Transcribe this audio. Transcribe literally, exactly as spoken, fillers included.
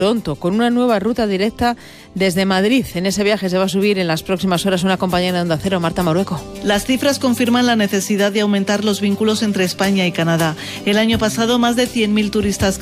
Toronto, con una nueva ruta directa desde Madrid. En ese viaje se va a subir en las próximas horas una compañera de Onda Cero, Marta Marueco. Las cifras confirman la necesidad de aumentar los vínculos entre España y Canadá. El año pasado, más de cien mil turistas